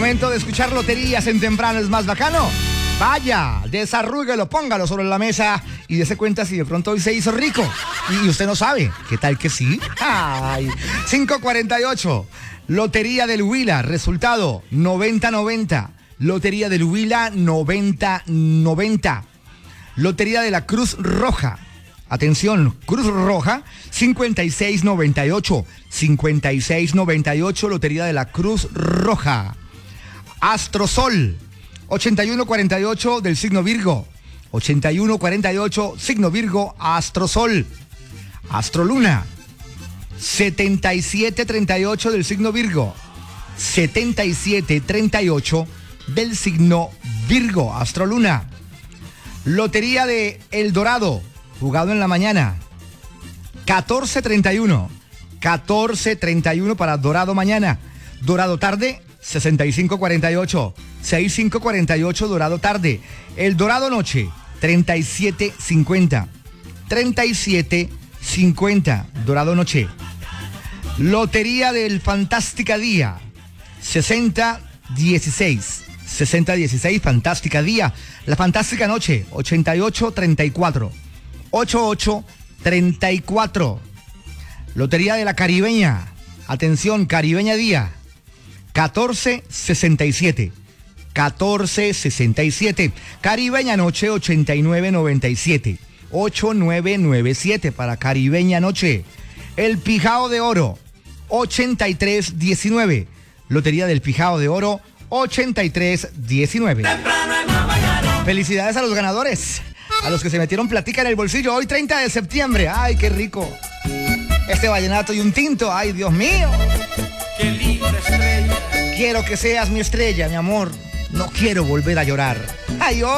Momento de escuchar loterías en temprano es más bacano. Vaya, desarrúguelo, póngalo sobre la mesa y dése cuenta si de pronto hoy se hizo rico. Y usted no sabe. ¿Qué tal que sí? Ay, 548. Lotería del Huila. Resultado 90-90. Lotería del Huila 90-90. Lotería de la Cruz Roja. Atención, Cruz Roja 56-98. 56-98. Lotería de la Cruz Roja. Astrosol 81-48 del signo Virgo. 81-48 signo Virgo, Astrosol. Astroluna 77-38 del signo Virgo. 77-38 del signo Virgo, Astroluna. Lotería de El Dorado, jugado en la mañana. 14-31. 14-31 para Dorado mañana. Dorado tarde, 65-48. 65-48 Dorado tarde. El Dorado noche, 37-50. 37-50 Dorado noche. Lotería del Fantástica Día, 60-16. 60-16 Fantástica Día. La Fantástica Noche, 88-34. 88-34. Lotería de la Caribeña. Atención, Caribeña Día. 14-67. 14-67. Caribeña Noche, 89-97. 8997 para Caribeña Noche. El Pijao de Oro, 83-19. Lotería del Pijao de Oro, 83-19. Felicidades a los ganadores, a los que se metieron platica en el bolsillo hoy 30 de septiembre. Ay, qué rico. Este vallenato y un tinto, ay, Dios mío. Qué linda estrella. Quiero que seas mi estrella, mi amor. No quiero volver a llorar. Ay, oh.